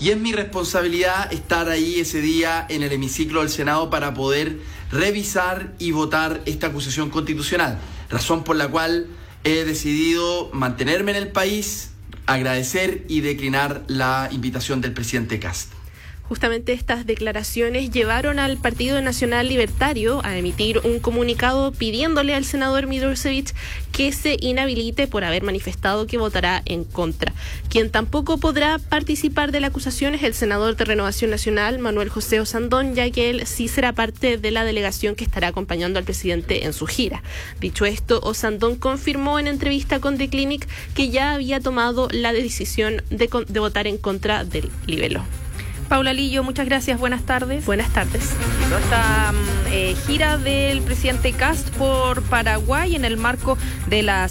y es mi responsabilidad estar ahí ese día en el hemiciclo del Senado para poder revisar y votar esta acusación constitucional, razón por la cual he decidido mantenerme en el país, agradecer y declinar la invitación del presidente Kast. Justamente estas declaraciones llevaron al Partido Nacional Libertario a emitir un comunicado pidiéndole al senador Midrosevic que se inhabilite por haber manifestado que votará en contra. Quien tampoco podrá participar de la acusación es el senador de Renovación Nacional, Manuel José Osandón, ya que él sí será parte de la delegación que estará acompañando al presidente en su gira. Dicho esto, Osandón confirmó en entrevista con The Clinic que ya había tomado la decisión de votar en contra del libelo. Paula Lillo, muchas gracias, buenas tardes. Buenas tardes. Esta gira del presidente Kast por Paraguay en el marco de la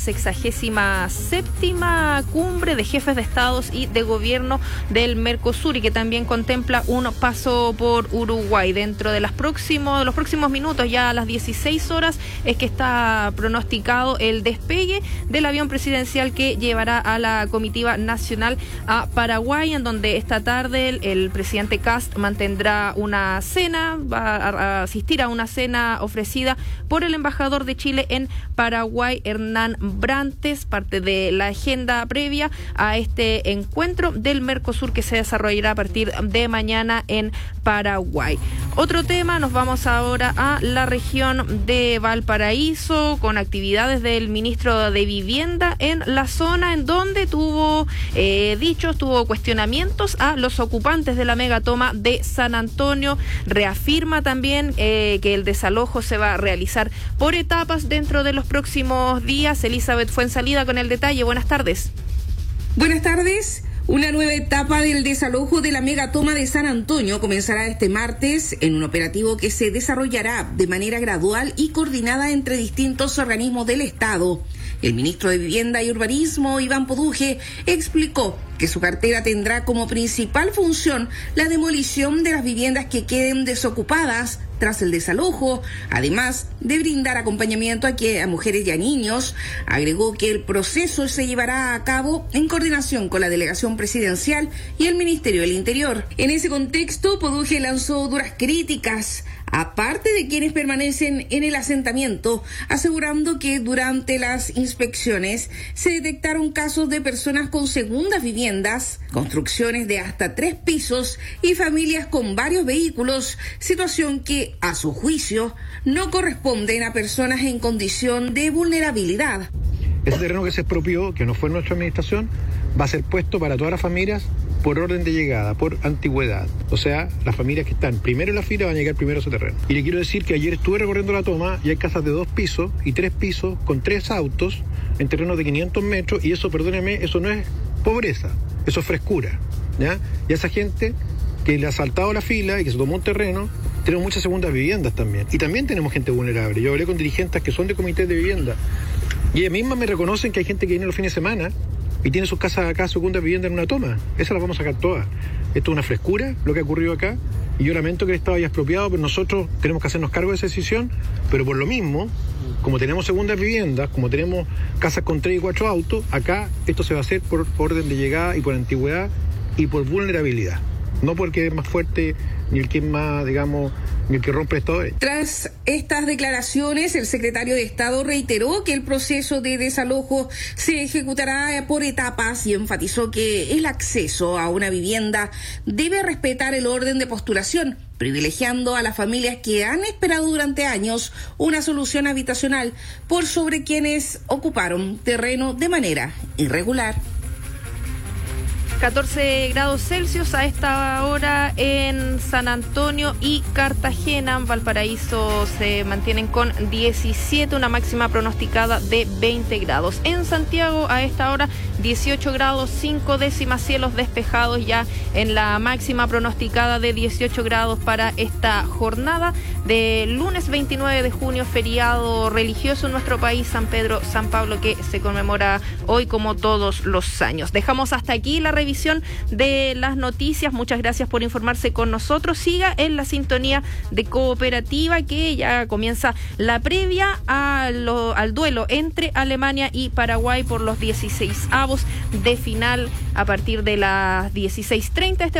67ª cumbre de jefes de estados y de gobierno del Mercosur, y que también contempla un paso por Uruguay. Dentro de los próximos minutos, ya a las 16 horas, es que está pronosticado el despegue del avión presidencial que llevará a la comitiva nacional a Paraguay, en donde esta tarde el presidente Kast mantendrá una cena, va a asistir a una cena ofrecida por el embajador de Chile en Paraguay, Hernán Brantes, parte de la agenda previa a este encuentro del Mercosur que se desarrollará a partir de mañana en Paraguay. Otro tema, nos vamos ahora a la región de Valparaíso, con actividades del ministro de Vivienda en la zona, en donde tuvo cuestionamientos a los ocupantes de la megatoma de San Antonio. Reafirma también que el desalojo se va a realizar por etapas dentro de los próximos días. Elizabeth Fuenzalida con el detalle. Buenas tardes. Buenas tardes. Una nueva etapa del desalojo de la megatoma de San Antonio comenzará este martes en un operativo que se desarrollará de manera gradual y coordinada entre distintos organismos del Estado. El ministro de Vivienda y Urbanismo, Iván Poduje, explicó que su cartera tendrá como principal función la demolición de las viviendas que queden desocupadas tras el desalojo, además de brindar acompañamiento a mujeres y a niños. Agregó que el proceso se llevará a cabo en coordinación con la delegación presidencial y el Ministerio del Interior. En ese contexto, Poduje lanzó duras críticas aparte de quienes permanecen en el asentamiento, asegurando que durante las inspecciones se detectaron casos de personas con segundas viviendas, construcciones de hasta 3 pisos y familias con varios vehículos, situación que, a su juicio, no corresponden a personas en condición de vulnerabilidad. Ese terreno que se expropió, que no fue nuestra administración, va a ser puesto para todas las familias por orden de llegada, por antigüedad. O sea, las familias que están primero en la fila van a llegar primero a su terreno. Y le quiero decir que ayer estuve recorriendo la toma y hay casas de 2 pisos y 3 pisos con 3 autos en terrenos de 500 metros, y eso, perdóneme, eso no es pobreza, eso es frescura, ¿ya? Y a esa gente que le ha saltado la fila y que se tomó un terreno, tenemos muchas segundas viviendas también. Y también tenemos gente vulnerable. Yo hablé con dirigentes que son de comités de vivienda y ellas mismas me reconocen que hay gente que viene los fines de semana y tiene sus casas acá, segunda vivienda en una toma. Esas las vamos a sacar todas. Esto es una frescura, lo que ha ocurrido acá, y yo lamento que el Estado haya expropiado, pero nosotros tenemos que hacernos cargo de esa decisión, pero por lo mismo, como tenemos segundas viviendas, como tenemos casas con 3 y 4 autos, acá esto se va a hacer por orden de llegada y por antigüedad y por vulnerabilidad. No porque es más fuerte, ni el que es más, digamos, ni el que rompe el Estado de Derecho. Tras estas declaraciones, el secretario de Estado reiteró que el proceso de desalojo se ejecutará por etapas y enfatizó que el acceso a una vivienda debe respetar el orden de postulación, privilegiando a las familias que han esperado durante años una solución habitacional por sobre quienes ocuparon terreno de manera irregular. 14 grados Celsius a esta hora en San Antonio y Cartagena. En Valparaíso se mantienen con 17, una máxima pronosticada de 20 grados. En Santiago a esta hora 18 grados 5 décimas, cielos despejados ya en la máxima pronosticada de 18 grados para esta jornada de lunes 29 de junio, feriado religioso en nuestro país, San Pedro, San Pablo, que se conmemora hoy como todos los años. Dejamos hasta aquí la revisión de las noticias. Muchas gracias por informarse con nosotros. Siga en la sintonía de Cooperativa, que ya comienza la previa al duelo entre Alemania y Paraguay por los 16avos de final a partir de las 16:30.